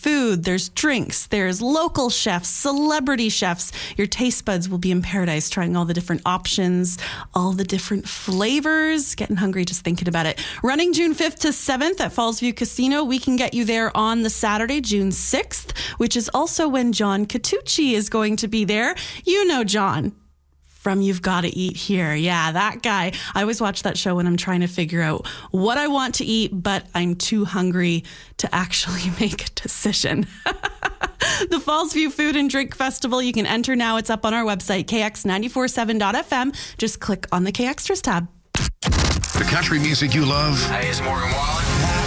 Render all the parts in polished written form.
food, there's drinks, there's local chefs, celebrity chefs. Your taste buds will be in paradise trying all the different options, all the different flavors. Getting hungry just thinking about it. Running June 5th to 7th at Fallsview Casino. We can get you there on the Saturday, June 6th, which is also when John Catucci is going to be there. You know John from You've Gotta Eat Here. Yeah, that guy. I always watch that show when I'm trying to figure out what I want to eat, but I'm too hungry to actually make a decision. The Fallsview Food and Drink Festival. You can enter now. It's up on our website, kx947.fm. Just click on the K-Extras tab. The country music you love. Hey, it's Morgan Wallen.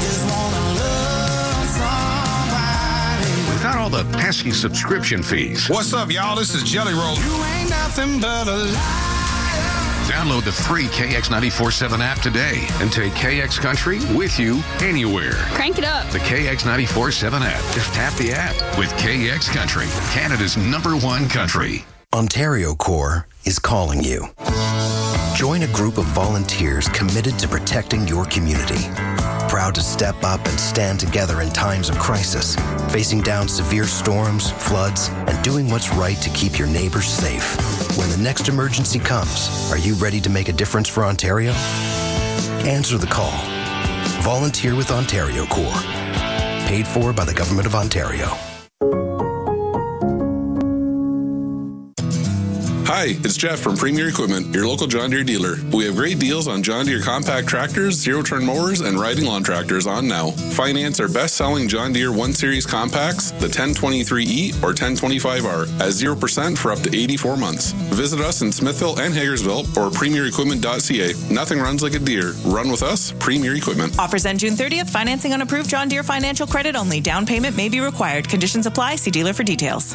Without all the pesky subscription fees. What's up, y'all? This is Jelly Roll. You ain't nothing but a liar. Download the free KX947 app today and take KX Country with you anywhere. Crank it up. The KX947 app. Just tap the app with KX Country, Canada's #1 country. Ontario Corps is calling you. Join a group of volunteers committed to protecting your community. Proud to step up and stand together in times of crisis, facing down severe storms, floods, and doing what's right to keep your neighbors safe. When the next emergency comes, are you ready to make a difference for Ontario? Answer the call. Volunteer with Ontario Corps. Paid for by the Government of Ontario. Hi, it's Jeff from Premier Equipment, your local John Deere dealer. We have great deals on John Deere compact tractors, zero-turn mowers, and riding lawn tractors on now. Finance our best-selling John Deere 1 Series compacts, the 1023E or 1025R, at 0% for up to 84 months. Visit us in Smithville and Hagersville or premierequipment.ca. Nothing runs like a Deere. Run with us, Premier Equipment. Offers end June 30th. Financing on approved John Deere financial credit only. Down payment may be required. Conditions apply. See dealer for details.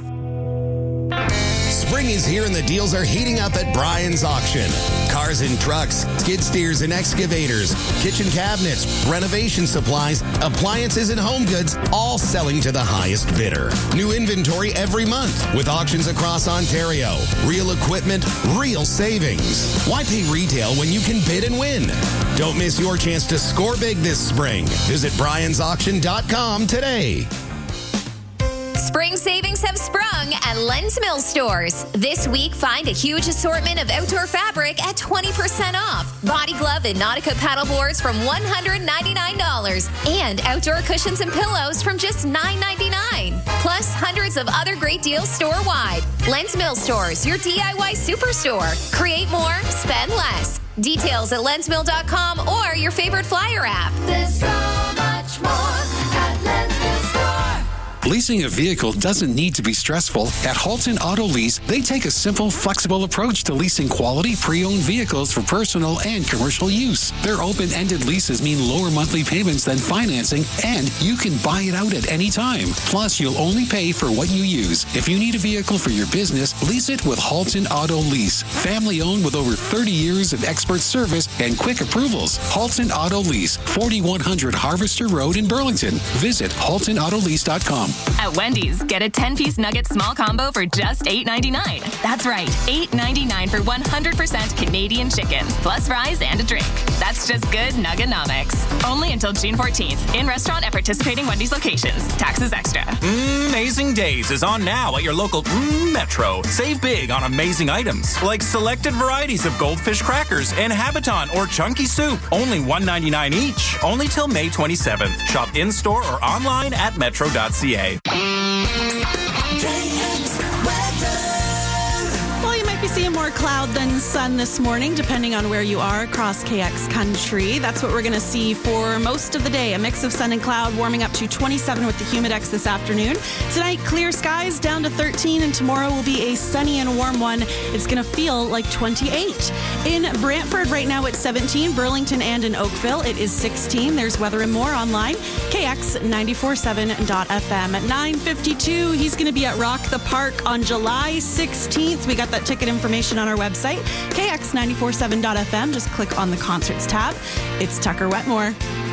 Spring is here and the deals are heating up at Brian's Auction. Cars and trucks, skid steers and excavators, kitchen cabinets, renovation supplies, appliances and home goods, all selling to the highest bidder. New inventory every month with auctions across Ontario. Real equipment, real savings. Why pay retail when you can bid and win? Don't miss your chance to score big this spring. Visit bryans.auction.com today. Spring savings have sprung at Len's Mill stores. This week, find a huge assortment of outdoor fabric at 20% off. Body glove and Nautica paddle boards from $199. And outdoor cushions and pillows from just $9.99. Plus, hundreds of other great deals store-wide. Len's Mill stores, your DIY superstore. Create more, spend less. Details at lensmill.com or your favorite flyer app. There's so much more at Len's Mill store. Leasing a vehicle doesn't need to be stressful. At Halton Auto Lease, they take a simple, flexible approach to leasing quality pre-owned vehicles for personal and commercial use. Their open-ended leases mean lower monthly payments than financing, and you can buy it out at any time. Plus, you'll only pay for what you use. If you need a vehicle for your business, lease it with Halton Auto Lease. Family-owned with over 30 years of expert service and quick approvals. Halton Auto Lease, 4100 Harvester Road in Burlington. Visit haltonautolease.com. At Wendy's, get a 10-piece nugget small combo for just $8.99. That's right, $8.99 for 100% Canadian chicken, plus fries and a drink. That's just good Nuggenomics. Only until June 14th. In restaurant at participating Wendy's locations. Taxes extra. Amazing Days is on now at your local Metro. Save big on amazing items like selected varieties of goldfish crackers and Habiton or chunky soup. Only $1.99 each. Only till May 27th. Shop in-store or online at metro.ca. Well, you might be seeing more cloud than sun this morning, depending on where you are across KX country. That's what we're going to see for most of the day. A mix of sun and cloud, warming up to 27 with the Humidex this afternoon. Tonight, clear skies down to 13, and tomorrow will be a sunny and warm one. It's going to feel like 28. In Brantford right now it's 17, Burlington and in Oakville it is 16. There's weather and more online, kx947.fm. At 9:52, he's going to be at Rock the Park on July 16th. We got that ticket information on our website, kx947.fm. Just click on the concerts tab. It's Tucker Wetmore.